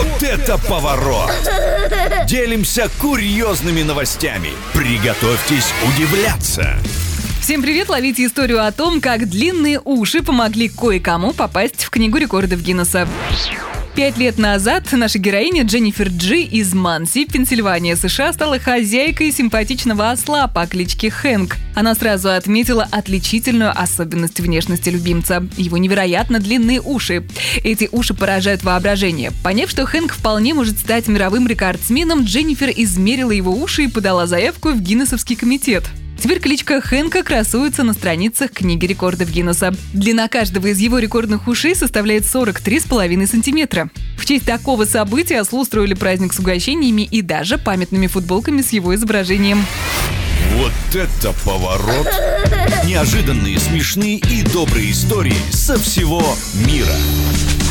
Вот это поворот! Делимся курьезными новостями. Приготовьтесь удивляться. Всем привет! Ловите историю о том, как длинные уши помогли кое-кому попасть в Книгу рекордов Гиннесса. 5 лет назад наша героиня Дженнифер Джи из Манси, Пенсильвания, США, стала хозяйкой симпатичного осла по кличке Хэнк. Она сразу отметила отличительную особенность внешности любимца – его невероятно длинные уши. Эти уши поражают воображение. Поняв, что Хэнк вполне может стать мировым рекордсменом, Дженнифер измерила его уши и подала заявку в Гиннесовский комитет. Теперь кличка Хэнка красуется на страницах Книги рекордов Гиннесса. Длина каждого из его рекордных ушей составляет 43,5 сантиметра. В честь такого события ослу устроили праздник с угощениями и даже памятными футболками с его изображением. Вот это поворот! Неожиданные, смешные и добрые истории со всего мира.